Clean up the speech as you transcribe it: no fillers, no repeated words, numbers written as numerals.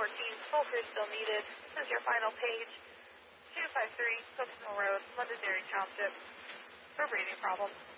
full crew still needed. This is your final page. 253 Cooksville Road, Londonderry Township, for breathing problems.